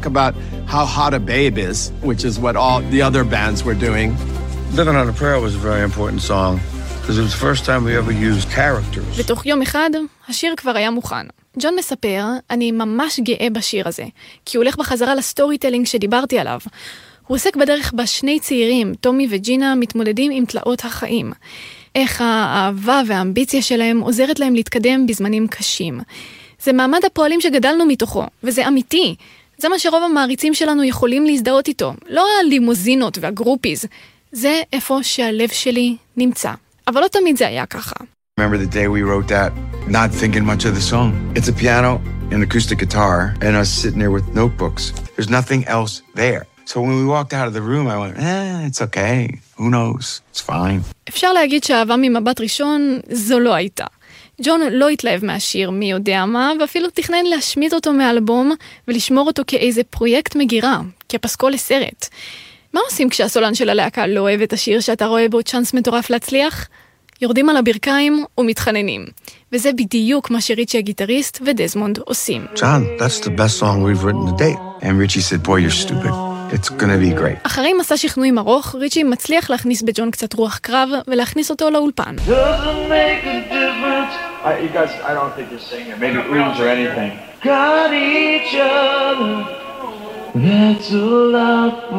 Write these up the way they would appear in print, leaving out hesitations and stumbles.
talk about how hot a babe is, which is what all the other bands were doing. Living on a Prayer was a very important song, because it was the first time we ever used characters. בתוך יום אחד, השיר כבר היה מוכן. ג'ון מספר, אני ממש גאה בשיר הזה, כי הוא הולך בחזרה לסטורי טלינג שדיברתי עליו. הוא עוסק בדרך בה שני צעירים, טומי וג'ינה, מתמודדים עם תלאות החיים. איך האהבה והאמביציה שלהם עוזרת להם להתקדם בזמנים קשים. זה מעמד הפועלים שגדלנו מתוכו, וזה אמיתי. זה מה שרוב המעריצים שלנו יכולים להזדהות איתו. לא הלימוזינות והגרופיז. זה איפה שהלב שלי נמצא. אבל לא תמיד זה היה ככה. Remember the day we wrote that, not thinking much of the song. It's a piano, an acoustic guitar, and us sitting there with notebooks. There's nothing else there. So when we walked out of the room, I went, it's okay. Who knows? It's fine. אפשר להגיד שהאהבה ממבט ראשון זו לא הייתה. ג'ון לא התלהב מהשיר מי יודע מה, ואפילו תכנן להשמיט אותו מהאלבום ולשמור אותו כאיזה פרויקט מגירה, כפסקול לסרט. מה עושים כשהסולן של הלהקה לא אוהב את השיר שאתה רואה בו צ'אנס מטורף להצליח? יורדים על הברכיים ומתחננים. וזה בדיוק מה שריצ'י הגיטריסט ודזמונד עושים. John, that's the best song we've written to date. And Richie said, boy, you're stupid. It's gonna be great. אחרי מסע שכנועים ארוך, ריצ'י מצליח להכניס בג'ון קצת רוח קרב ולהכניס אותו לאולפן. Doesn't make a difference. You guys, I don't think you're singing. Maybe oohs or anything. Got each other. That's all I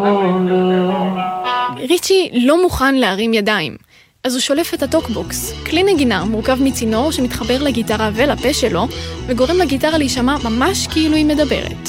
want. ריצ'י לא מוכן להרים ידיים. אז הוא שולף את הטוקבוקס. כלי נגינה מורכב מצינור שמתחבר לגיטרה ולפה שלו, וגורם לגיטרה להישמע ממש כאילו היא מדברת.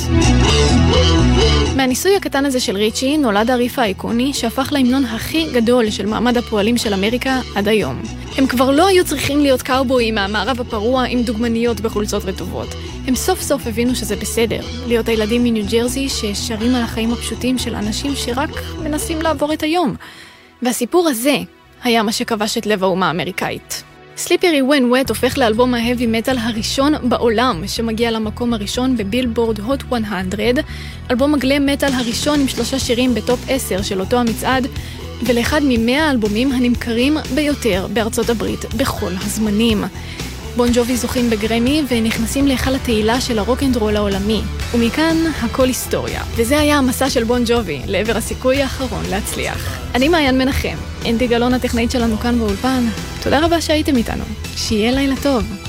מהניסוי הקטן הזה של ריצ'י נולד הריף האיקוני שהפך להמנון הכי גדול של מעמד הפועלים של אמריקה עד היום. הם כבר לא היו צריכים להיות קאובויים מהמערב הפרוע עם דוגמניות בחולצות רטובות. הם סוף סוף הבינו שזה בסדר, להיות הילדים מניו ג'רזי ששרים על החיים הפשוטים של אנשים שרק מנסים לעבור את היום. והסיפור הזה היה מה שכבש את לב האומה האמריקאית. סליפרי ון וט הופך לאלבום ההאבי מטל הראשון בעולם, שמגיע למקום הראשון בבילבורד הוט 100, אלבום הגלם מטל הראשון עם 3 שירים בטופ 10 של אותו המצעד, ולאחד מ100 האלבומים הנמכרים ביותר בארצות הברית בכל הזמנים. בון ג'ובי זוכים בגרמי ונכנסים להיכל התהילה של הרוקנדרול העולמי. ומכאן הכל היסטוריה. וזה היה המסע של בון ג'ובי לעבר הסיכוי האחרון להצליח. אני מעיין מנחם, אנדי גלון הטכנאית שלנו כאן באולפן. תודה רבה שהייתם איתנו. שיהיה לילה טוב.